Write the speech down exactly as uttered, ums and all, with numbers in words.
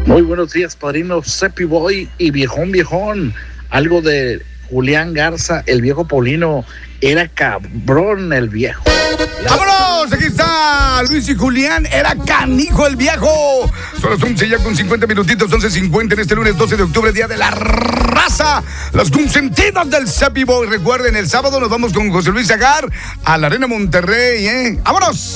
Muy buenos días, padrino Sepi Boy y viejón, viejón. Algo de Julián Garza, el viejo Paulino. Era cabrón el viejo. La... ¡Vámonos! Aquí está Luis y Julián. Era canijo el viejo. Son las once ya con cincuenta minutitos, once cincuenta en este lunes doce de octubre, día de la raza. Los consentidos del Sepi Boy. Recuerden, el sábado nos vamos con José Luis Agar a la Arena Monterrey, ¿eh? ¡Vámonos!